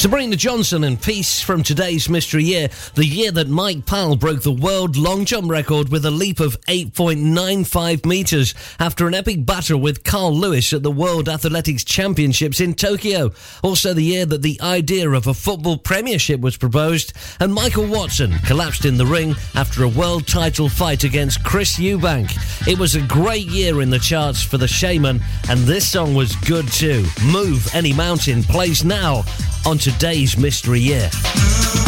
Sabrina Johnson and Peace from today's Mystery Year, the year that Mike Powell broke the world long jump record with a leap of 8.95 metres after an epic battle with Carl Lewis at the World Athletics Championships in Tokyo. Also the year that the idea of a football premiership was proposed, and Michael Watson collapsed in the ring after a world title fight against Chris Eubank. It was a great year in the charts for the Shaman, and this song was good too. Move Any Mountain plays now on today's Mystery Year.